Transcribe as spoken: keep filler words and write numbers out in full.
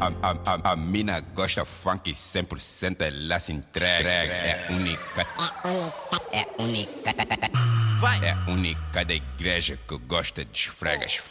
a, a, a mina gosta funk cem por cento, ela se entrega. É única, É única, é única. é única da igreja que gosta de esfregas.